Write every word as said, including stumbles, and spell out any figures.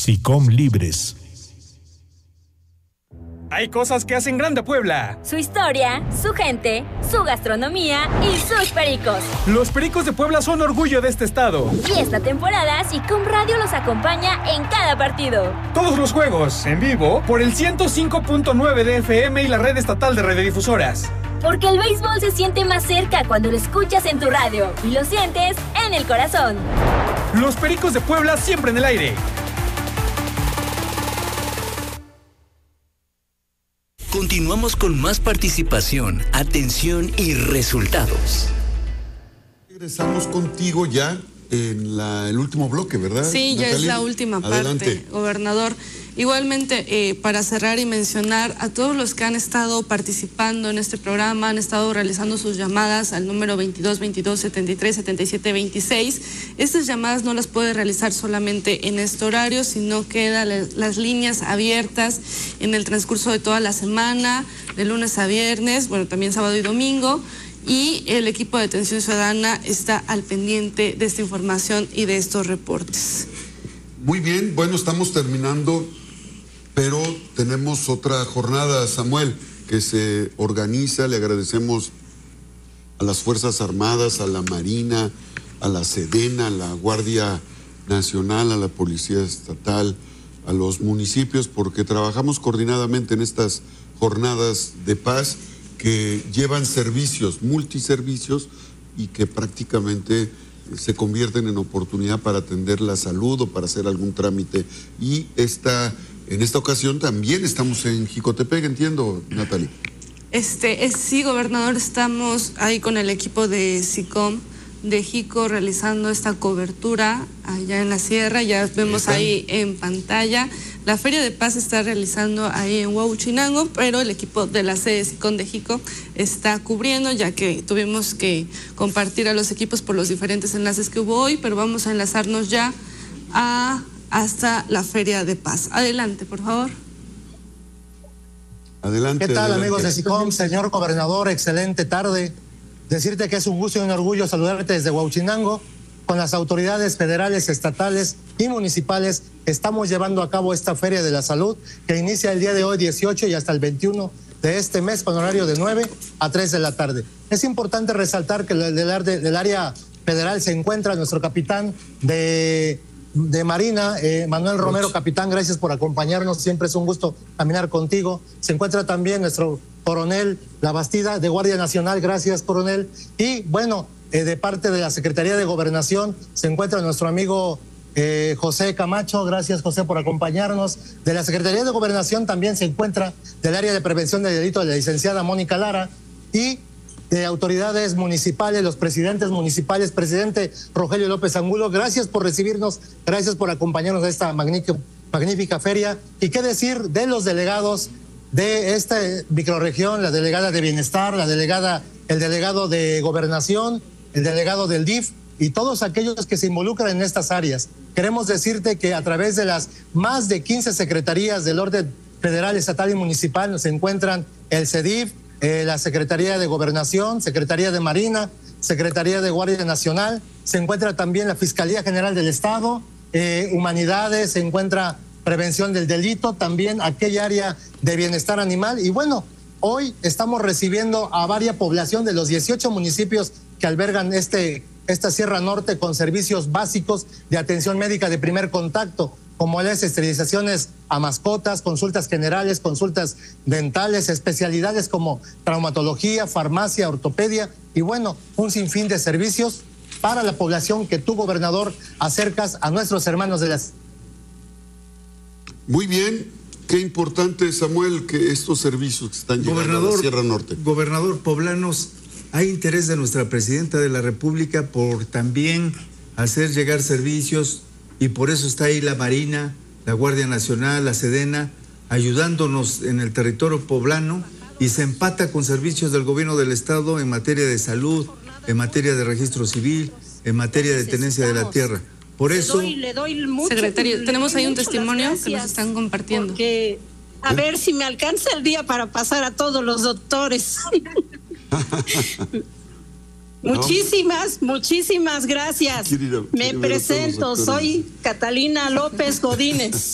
SICOM Libres. Hay cosas que hacen grande a Puebla. Su historia, su gente, su gastronomía y sus pericos. Los Pericos de Puebla son orgullo de este estado. Y esta temporada SICOM Radio los acompaña en cada partido. Todos los juegos, en vivo, por el ciento cinco punto nueve de F M y la red estatal de radiodifusoras. Porque el béisbol se siente más cerca cuando lo escuchas en tu radio y lo sientes en el corazón. Los Pericos de Puebla siempre en el aire. Continuamos con más participación, atención y resultados. Regresamos contigo ya en la, el último bloque, ¿verdad? Sí, ya Natalia? Es la última Adelante. parte, gobernador. Igualmente, eh, para cerrar y mencionar a todos los que han estado participando en este programa, han estado realizando sus llamadas al número veintidós veintidós setenta y tres setenta y siete veintiséis. Estas llamadas no las puede realizar solamente en este horario, sino quedan las líneas abiertas en el transcurso de toda la semana, de lunes a viernes, bueno, también sábado y domingo. Y el equipo de atención ciudadana está al pendiente de esta información y de estos reportes. Muy bien, bueno, estamos terminando, pero tenemos otra jornada, Samuel, que se organiza. Le agradecemos a las Fuerzas Armadas, a la Marina, a la Sedena, a la Guardia Nacional, a la Policía Estatal, a los municipios, porque trabajamos coordinadamente en estas jornadas de paz que llevan servicios, multiservicios, y que prácticamente se convierten en oportunidad para atender la salud o para hacer algún trámite. Y esta, en esta ocasión también estamos en Jicotepec, entiendo, Natalie. Este, es, sí, gobernador, estamos ahí con el equipo de SICOM de Jico realizando esta cobertura allá en la sierra. Ya vemos ahí en pantalla. La Feria de Paz se está realizando ahí en Huauchinango, pero el equipo de la sede SICOM de Jico está cubriendo, ya que tuvimos que compartir a los equipos por los diferentes enlaces que hubo hoy, pero vamos a enlazarnos ya a, hasta la Feria de Paz. Adelante, por favor. Adelante. ¿Qué tal, adelante. amigos de SICOM? Señor gobernador, excelente tarde. Decirte que es un gusto y un orgullo saludarte desde Huauchinango. Con las autoridades federales, estatales y municipales estamos llevando a cabo esta Feria de la Salud que inicia el día de hoy dieciocho y hasta el veintiuno de este mes con horario de nueve a tres de la tarde. Es importante resaltar que del área federal se encuentra nuestro capitán de, de Marina, eh, Manuel Romero. Capitán, gracias por acompañarnos, siempre es un gusto caminar contigo. Se encuentra también nuestro coronel Labastida de Guardia Nacional, gracias, coronel. Y bueno, Eh, de parte de la Secretaría de Gobernación se encuentra nuestro amigo eh, José Camacho, gracias José por acompañarnos. De la Secretaría de Gobernación también se encuentra del área de prevención de delito la licenciada Mónica Lara, y de autoridades municipales, los presidentes municipales, presidente Rogelio López Angulo, gracias por recibirnos, gracias por acompañarnos a esta magnífica, magnífica feria. Y qué decir de los delegados de esta microrregión, la delegada de Bienestar, la delegada, el delegado de Gobernación, el delegado del D I F y todos aquellos que se involucran en estas áreas. Queremos decirte que a través de las más de quince secretarías del orden federal, estatal y municipal se encuentran el C E D I F, eh, la Secretaría de Gobernación, Secretaría de Marina, Secretaría de Guardia Nacional, se encuentra también la Fiscalía General del Estado, eh, Humanidades, se encuentra Prevención del Delito, también aquella área de bienestar animal. Y bueno, hoy estamos recibiendo a varias población de los dieciocho municipios que albergan este, esta Sierra Norte con servicios básicos de atención médica de primer contacto, como las esterilizaciones a mascotas, consultas generales, consultas dentales, especialidades como traumatología, farmacia, ortopedia y bueno, un sinfín de servicios para la población que tú, gobernador, acercas a nuestros hermanos de las... Muy bien, qué importante, Samuel, que estos servicios que están llegando Gobernador, a la Sierra Norte. Gobernador, poblanos, hay interés de nuestra presidenta de la República por también hacer llegar servicios, y por eso está ahí la Marina, la Guardia Nacional, la Sedena, ayudándonos en el territorio poblano, y se empata con servicios del gobierno del Estado en materia de salud, en materia de registro civil, en materia de tenencia de la tierra. Por eso, le doy, le doy mucho, secretario, tenemos ahí un testimonio que nos están compartiendo. Porque, a ¿Eh? ver si me alcanza el día para pasar a todos los doctores. Muchísimas, muchísimas gracias. Me presento, soy Catalina López Godínez.